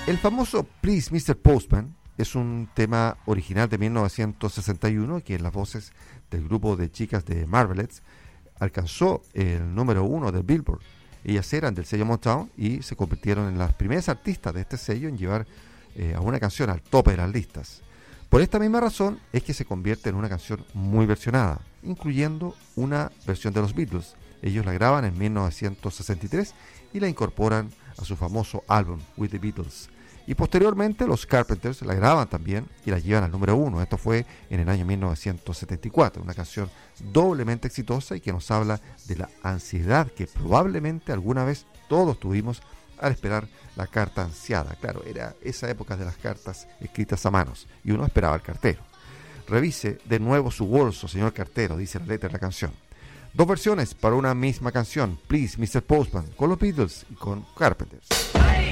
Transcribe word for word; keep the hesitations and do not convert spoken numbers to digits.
El famoso Please mister Postman es un tema original de mil novecientos sesenta y uno que en las voces del grupo de chicas de Marvelettes alcanzó el número uno del Billboard. Ellas eran del sello Motown y se convirtieron en las primeras artistas de este sello en llevar eh, a una canción al tope de las listas. Por esta misma razón es que se convierte en una canción muy versionada, incluyendo una versión de los Beatles. Ellos la graban en mil novecientos sesenta y tres y la incorporan a su famoso álbum With the Beatles. Y posteriormente los Carpenters la graban también y la llevan al número uno. Esto fue en el año mil novecientos setenta y cuatro, una canción doblemente exitosa y que nos habla de la ansiedad que probablemente alguna vez todos tuvimos al esperar la carta ansiada. Claro, era esa época de las cartas escritas a manos y uno esperaba al cartero. Revise de nuevo su bolso, señor cartero, dice la letra de la canción. Dos versiones para una misma canción, Please mister Postman, con los Beatles y con Carpenters.